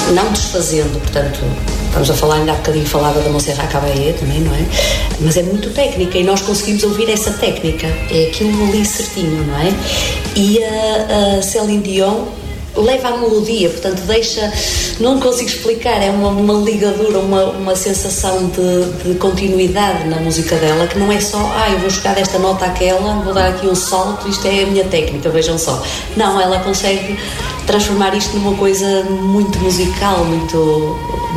não desfazendo, portanto, estamos a falar, ainda há bocadinho falava da Montserrat Caballé também, não é? Mas é muito técnica e nós conseguimos ouvir essa técnica, é aquilo ali certinho, não é? E a Céline Dion leva a melodia, portanto deixa, não consigo explicar, é uma ligadura, uma sensação de continuidade na música dela, que não é só, eu vou jogar desta nota àquela, vou dar aqui um salto, isto é a minha técnica, vejam só. Não, ela consegue transformar isto numa coisa muito musical, muito